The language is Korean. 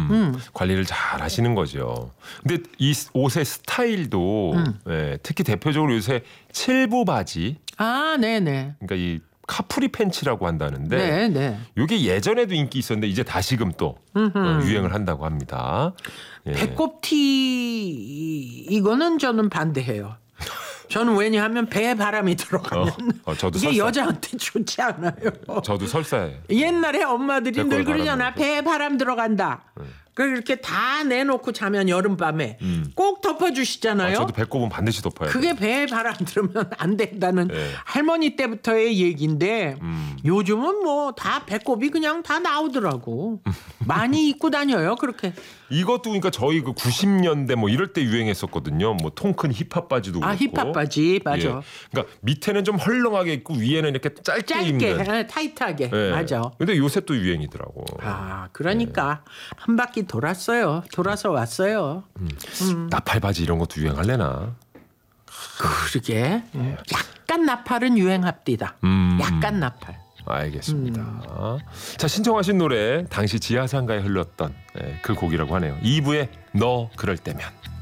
관리를 잘 하시는 거죠. 근데 이 옷의 스타일도 특히 대표적으로 요새 7부 바지. 아, 네네. 그러니까 이 카프리 팬츠라고 한다는데 네네. 이게 예전에도 인기 있었는데 이제 다시금 또 유행을 한다고 합니다. 예. 배꼽티 이거는 저는 반대해요. 저는 왜냐하면 배에 바람이 들어가면 저도 이게 설사. 여자한테 좋지 않아요. 저도 설사예요. 옛날에 엄마들이 배꼽에 늘 바람 그러잖아. 들고. 배에 바람 들어간다. 그렇게 다 내놓고 자면 여름밤에 꼭 덮어주시잖아요. 저도 배꼽은 반드시 덮어야 돼요. 그게 배에 바람 들으면 안 된다는 네. 할머니 때부터의 얘기인데 요즘은 뭐 다 배꼽이 그냥 다 나오더라고. 많이 입고 다녀요 그렇게. 이것도 그러니까 저희 그 90년대 뭐 이럴 때 유행했었거든요. 뭐 통큰 힙합 바지도 그렇고. 아, 힙합 바지 맞아. 그러니까 밑에는 좀 헐렁하게 입고 위에는 이렇게 짧게 입는. 타이트하게 예. 맞아. 근데 요새 또 유행이더라고. 아 그러니까 한 바퀴 돌았어요. 돌아서 왔어요. 나팔 바지 이런 것도 유행할래나? 그러게. 약간 나팔은 유행합디다. 약간 나팔. 알겠습니다. 자, 신청하신 노래 당시 지하상가에 흘렀던 그 곡이라고 하네요. 2부에 너 그럴 때면.